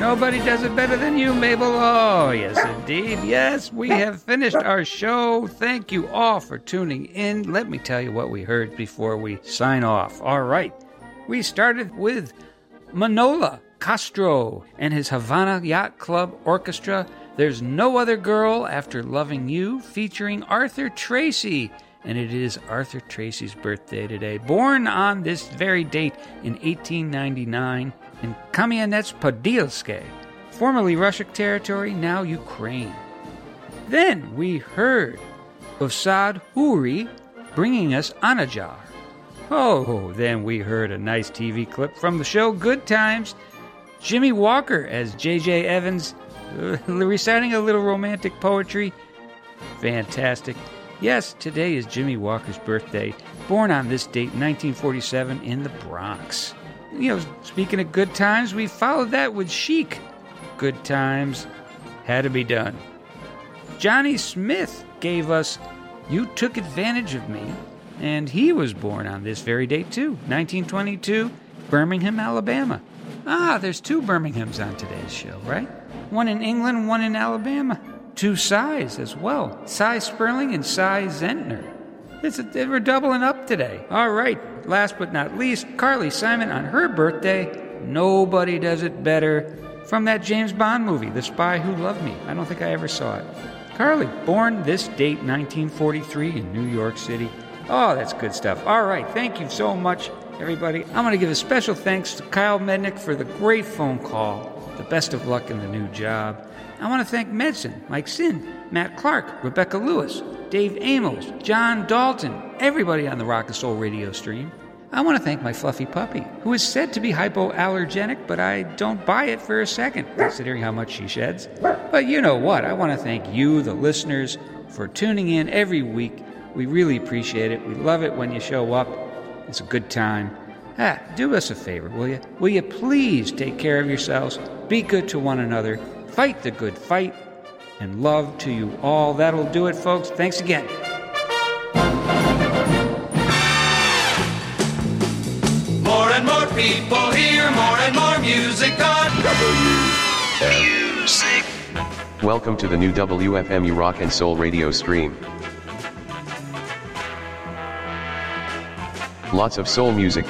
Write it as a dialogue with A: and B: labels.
A: Nobody does it better than you, Mabel. Oh, yes, indeed. Yes, we have finished our show. Thank you all for tuning in. Let me tell you what we heard before we sign off. All right. We started with Manolo Castro and his Havana Yacht Club Orchestra. There's No Other Girl After Loving You, featuring Arthur Tracy. And it is Arthur Tracy's birthday today. Born on this very date in 1899 in Kamianets-Podilsky, formerly Russian territory, now Ukraine. Then we heard Usad Huri bringing us Anajar. Oh, then we heard a nice TV clip from the show Good Times. Jimmy Walker as J.J. Evans reciting a little romantic poetry. Fantastic. Yes, today is Jimmy Walker's birthday, born on this date, 1947, in the Bronx. You know, speaking of good times, we followed that with Chic. Good times had to be done. Johnny Smith gave us You Took Advantage of Me, and he was born on this very date, too, 1922, Birmingham, Alabama. Ah, there's two Birminghams on today's show, right? One in England, one in Alabama. Two Cys as well. Cy Sperling and Cy Zentner. We're doubling up today. All right, last but not least, Carly Simon on her birthday. Nobody does it better. From that James Bond movie, The Spy Who Loved Me. I don't think I ever saw it. Carly, born this date, 1943 in New York City. Oh, that's good stuff. All right, thank you so much, everybody. I'm going to give a special thanks to Kyle Mednick for the great phone call. The best of luck in the new job. I want to thank Medson, Mike Sin, Matt Clark, Rebecca Lewis, Dave Amos, John Dalton, everybody on the Rock and Soul radio stream. I want to thank my fluffy puppy, who is said to be hypoallergenic, but I don't buy it for a second, considering how much she sheds. But you know what? I want to thank you, the listeners, for tuning in every week. We really appreciate it. We love it when you show up. It's a good time. Do us a favor, will you? Will you please take care of yourselves, be good to one another, fight the good fight, and love to you all. That'll do it, folks. Thanks again.
B: More and more people hear more and more music on WFMU.
C: Welcome to the new WFMU Rock and Soul radio stream. Lots of soul music,